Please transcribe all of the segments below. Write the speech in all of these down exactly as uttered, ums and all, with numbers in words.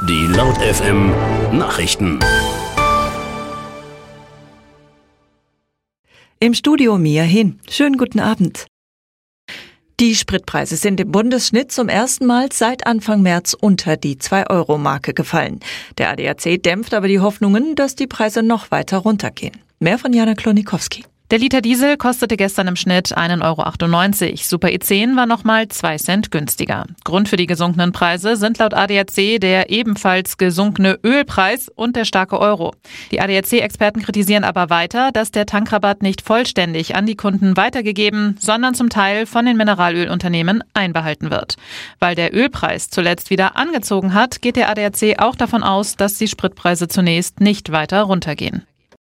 Die Laut F M Nachrichten. Im Studio Mia Hin. Schönen guten Abend. Die Spritpreise sind im Bundesschnitt zum ersten Mal seit Anfang März unter die zwei Euro Marke gefallen. Der A D A C dämpft aber die Hoffnungen, dass die Preise noch weiter runtergehen. Mehr von Jana Klonikowski. Der Liter Diesel kostete gestern im Schnitt ein Euro achtundneunzig. Super E zehn war nochmal zwei Cent günstiger. Grund für die gesunkenen Preise sind laut A D A C der ebenfalls gesunkene Ölpreis und der starke Euro. Die A D A C-Experten kritisieren aber weiter, dass der Tankrabatt nicht vollständig an die Kunden weitergegeben, sondern zum Teil von den Mineralölunternehmen einbehalten wird. Weil der Ölpreis zuletzt wieder angezogen hat, geht der A D A C auch davon aus, dass die Spritpreise zunächst nicht weiter runtergehen.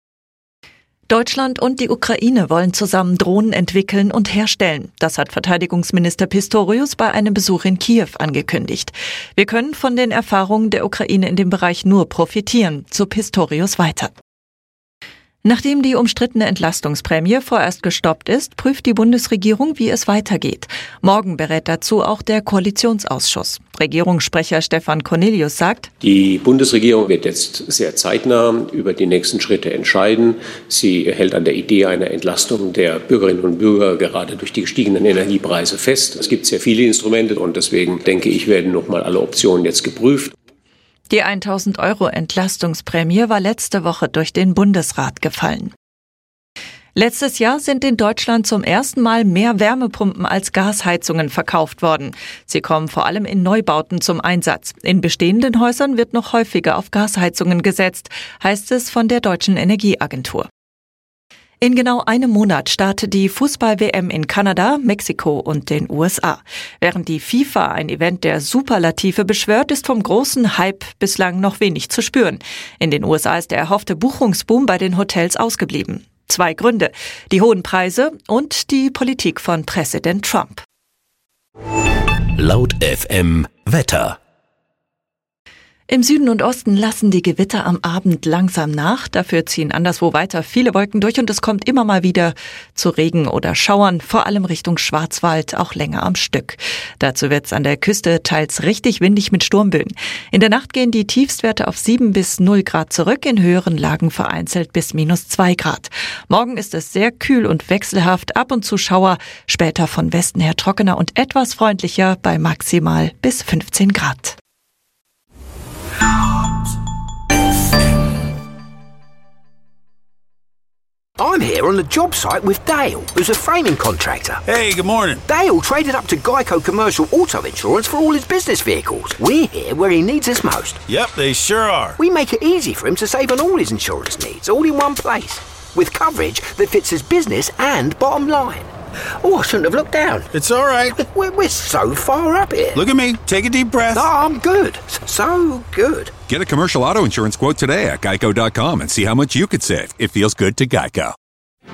Deutschland und die Ukraine wollen zusammen Drohnen entwickeln und herstellen. Das hat Verteidigungsminister Pistorius bei einem Besuch in Kiew angekündigt. Wir können von den Erfahrungen der Ukraine in dem Bereich nur profitieren, so Pistorius weiter. Nachdem die umstrittene Entlastungsprämie vorerst gestoppt ist, prüft die Bundesregierung, wie es weitergeht. Morgen berät dazu auch der Koalitionsausschuss. Regierungssprecher Stefan Cornelius sagt: Die Bundesregierung wird jetzt sehr zeitnah über die nächsten Schritte entscheiden. Sie hält an der Idee einer Entlastung der Bürgerinnen und Bürger gerade durch die gestiegenen Energiepreise fest. Es gibt sehr viele Instrumente und deswegen denke ich, werden noch mal alle Optionen jetzt geprüft. Die tausend Euro Entlastungsprämie war letzte Woche durch den Bundesrat gefallen. Letztes Jahr sind in Deutschland zum ersten Mal mehr Wärmepumpen als Gasheizungen verkauft worden. Sie kommen vor allem in Neubauten zum Einsatz. In bestehenden Häusern wird noch häufiger auf Gasheizungen gesetzt, heißt es von der Deutschen Energieagentur. In genau einem Monat startet die Fußball-W M in Kanada, Mexiko und den U S A. Während die FIFA ein Event der Superlative beschwört, ist vom großen Hype bislang noch wenig zu spüren. In den U S A ist der erhoffte Buchungsboom bei den Hotels ausgeblieben. Zwei Gründe: die hohen Preise und die Politik von Präsident Trump. Laut F M Wetter. Im Süden und Osten lassen die Gewitter am Abend langsam nach. Dafür ziehen anderswo weiter viele Wolken durch und es kommt immer mal wieder zu Regen oder Schauern, vor allem Richtung Schwarzwald, auch länger am Stück. Dazu wird es an der Küste teils richtig windig mit Sturmböen. In der Nacht gehen die Tiefstwerte auf sieben bis null Grad zurück, in höheren Lagen vereinzelt bis minus zwei Grad. Morgen ist es sehr kühl und wechselhaft, ab und zu Schauer, später von Westen her trockener und etwas freundlicher bei maximal bis fünfzehn Grad. I'm here on the job site with Dale, who's a framing contractor. Hey, good morning. Dale traded up to Geico Commercial Auto Insurance for all his business vehicles. We're here where he needs us most. Yep, they sure are. We make it easy for him to save on all his insurance needs, all in one place, with coverage that fits his business and bottom line. Oh, I shouldn't have looked down. It's all right. We're, we're so far up here. Look at me. Take a deep breath. No, I'm good. So good. Get a commercial auto insurance quote today at geico dot com and see how much you could save. It feels good to Geico.